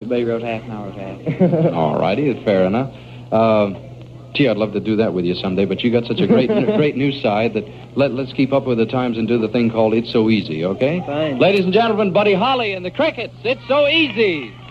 Baby wrote half an hour's half. All righty, it's fair enough. Gee, I'd love to do that with you someday, but you got such a great news side that let's keep up with the times and do the thing called It's So Easy, okay? Fine. Ladies and gentlemen, Buddy Holly and the Crickets, It's So Easy.